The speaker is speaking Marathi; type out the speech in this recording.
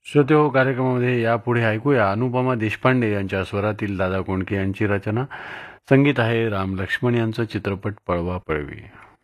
श्रोतेहो, कार्यक्रमामध्ये यापुढे ऐकूया अनुपमा देशपांडे यांच्या स्वरातील दादा कोंडके यांची रचना. संगीत आहे राम लक्ष्मण यांचं. चित्रपट पळवा पळवी.